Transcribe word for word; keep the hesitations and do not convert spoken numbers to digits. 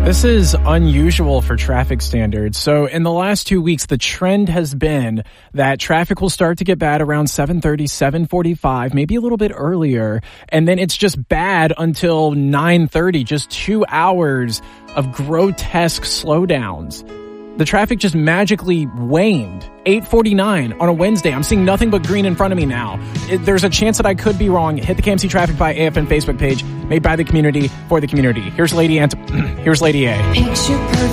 This is unusual for traffic standards. So in the last two weeks, the trend has been that traffic will start to get bad around seven thirty, seven forty-five, maybe a little bit earlier. And then it's just bad until nine thirty, just two hours of grotesque slowdowns. The traffic just magically waned. eight forty-nine on a Wednesday. I'm seeing nothing but green in front of me now. It, there's a chance that I could be wrong. Hit the K M C Traffic by A F N Facebook page, made by the community, for the community. Here's Lady Ant- Here's Lady A.